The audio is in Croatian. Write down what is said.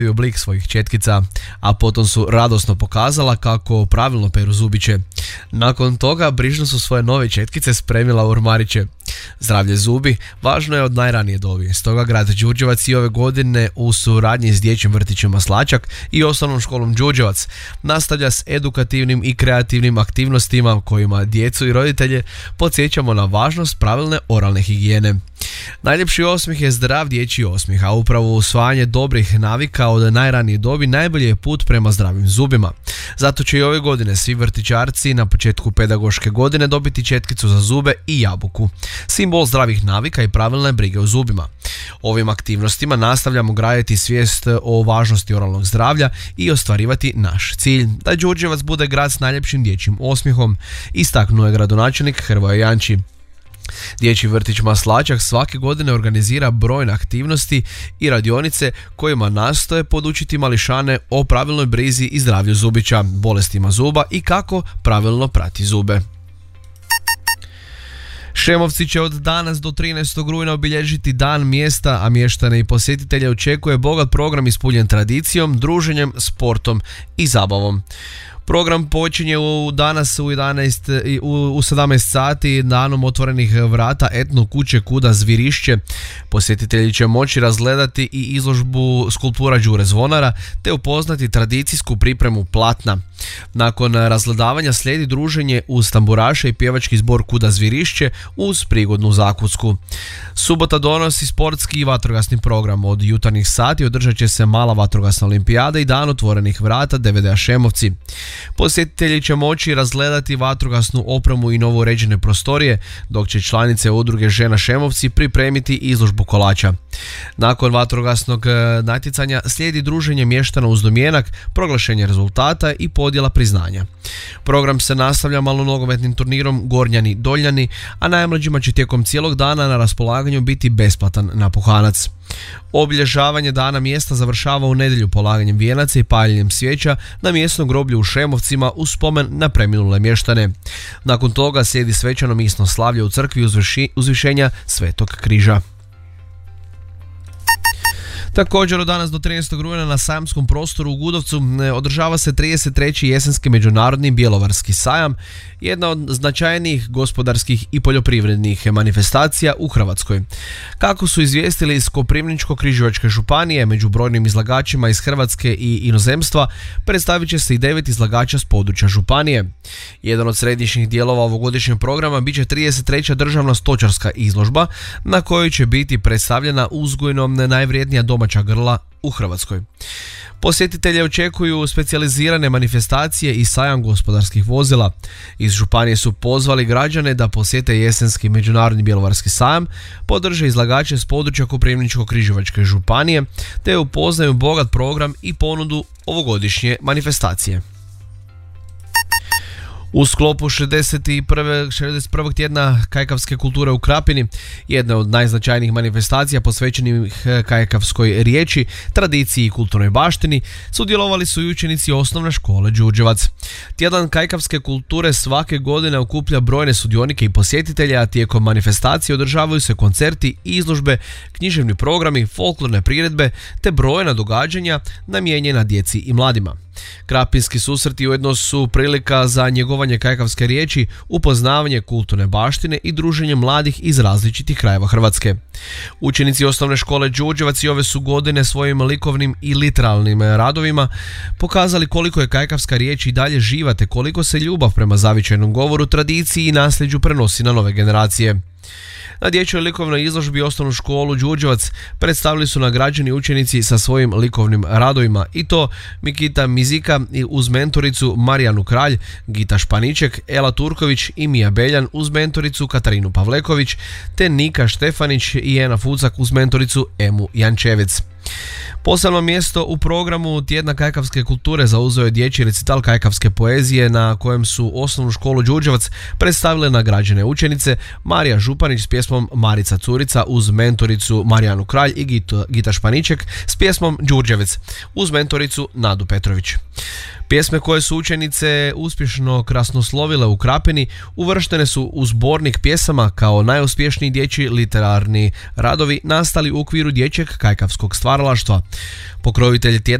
oblik svojih četkica, a potom su radosno pokazala kako pravilno peru zubiće. Nakon toga brižno su svoje nove četkice spremila u ormariće. Zdravlje zubi važno je od najranije dobi, stoga grad Đurđevac i ove godine u suradnji s dječjim vrtićem Maslačak i osnovnom školom Đurđevac nastavlja s edukativnim i kreativnim aktivnostima kojima djecu i roditelje podsjećamo na važnost pravilne oralne higijene. Najljepši osmijeh je zdrav dječji osmijeh, a upravo usvajanje dobrih navika od najranije dobi najbolji je put prema zdravim zubima. Zato će i ove godine svi vrtićarci na početku pedagoške godine dobiti četkicu za zube i jabuku, simbol zdravih navika i pravilne brige o zubima. Ovim aktivnostima nastavljamo graditi svijest o važnosti oralnog zdravlja i ostvarivati naš cilj, da Đurđevac bude grad s najljepšim dječjim osmijehom, istaknuo je gradonačelnik Hrvoje Janči. Dječji vrtić Maslačak svake godine organizira brojne aktivnosti i radionice kojima nastoje podučiti mališane o pravilnoj brizi i zdravlju zubića, bolestima zuba i kako pravilno prati zube. Šemovci će od danas do 13. rujna obilježiti dan mjesta, a mještane i posjetitelje očekuje bogat program ispunjen tradicijom, druženjem, sportom i zabavom. Program počinje danas u 17 sati danom otvorenih vrata etno kuće Kuda Zvirišće. Posjetitelji će moći razgledati i izložbu skulptura Đure Zvonara te upoznati tradicijsku pripremu platna. Nakon razgledavanja slijedi druženje uz tamburaše i pjevački zbor Kuda Zvirišće uz prigodnu zakusku. Subota donosi sportski i vatrogasni program. Od jutarnjih sati održat će se mala vatrogasna olimpijada i dan otvorenih vrata DVD-a Šemovci. Posjetitelji će moći razgledati vatrogasnu opremu i novo uređene prostorije, dok će članice udruge Žena Šemovci pripremiti izložbu kolača. Nakon vatrogasnog natjecanja slijedi druženje mještana uz domjenak, proglašenje rezultata i podjela priznanja. Program se nastavlja malonogometnim turnirom Gornjani-Doljani, a najmlađima će tijekom cijelog dana na raspolaganju biti besplatan napuhanac. Obilježavanje dana mjesta završava u nedjelju polaganjem vijenaca i paljenjem svijeća na mjesnom groblju u Šemovcima u spomen na preminule mještane. Nakon toga slijedi svečano misno slavlje u crkvi Uzvišenja Svetog križa. Također od danas do 13. rujna na sajamskom prostoru u Gudovcu održava se 33. jesenski međunarodni bjelovarski sajam, jedna od značajnijih gospodarskih i poljoprivrednih manifestacija u Hrvatskoj. Kako su izvijestili iz Koprivničko-križevačke županije, među brojnim izlagačima iz Hrvatske i inozemstva predstavit će se i 9 izlagača s područja županije. Jedan od središnjih dijelova ovogodišnjeg programa bit će 33. državna stočarska izložba na kojoj će biti predstavljena uzgojno najvrijednija domaća grla u Hrvatskoj. Posjetitelje očekuju specijalizirane manifestacije i sajam gospodarskih vozila. Iz županije su pozvali građane da posjete jesenski međunarodni bjelovarski sajam, podrže izlagače s područja Koprivničko-križevačke županije te upoznaju bogat program i ponudu ovogodišnje manifestacije. U sklopu 61. tjedna kajkavske kulture u Krapini, jedna od najznačajnijih manifestacija posvećenih kajkavskoj riječi, tradiciji i kulturnoj baštini, sudjelovali su i učenici osnovne škole Đurđevac. Tjedan kajkavske kulture svake godine okuplja brojne sudionike i posjetitelje, a tijekom manifestacije održavaju se koncerti, izložbe, književni programi, folklorne priredbe te brojna događanja namijenjena djeci i mladima. Krapinski susreti ujedno su prilika za njegovanje kajkavske riječi, upoznavanje kulturne baštine i druženje mladih iz različitih krajeva Hrvatske. Učenici osnovne škole Đurđevac i ove su godine svojim likovnim i literalnim radovima pokazali koliko je kajkavska riječ i dalje živa te koliko se ljubav prema zavičajnom govoru, tradiciji i nasljeđu prenosi na nove generacije. Na dječjoj likovnoj izložbi osnovnu školu Đurđevac predstavili su nagrađeni učenici sa svojim likovnim radovima, i to Mikita Mizika uz mentoricu Marijanu Kralj, Gita Španiček, Ela Turković i Mija Beljan uz mentoricu Katarinu Pavleković, te Nika Štefanić i Ena Fucak uz mentoricu Emu Jančevec. Posebno mjesto u programu Tjedna kajkavske kulture zauzeo je dječji recital kajkavske poezije na kojem su osnovnu školu Đurđevac predstavile nagrađene učenice Marija Županić s pjesmom Marica Curica uz mentoricu Marijanu Kralj i Gita Španiček s pjesmom Đurđevec uz mentoricu Nadu Petrović. Pjesme koje su učenice uspješno krasnoslovile u Krapini uvrštene su u zbornik pjesama kao najuspješniji dječji literarni radovi nastali u okviru dječjeg kajkavskog stvaralaštva. Pokrovitelj tjedna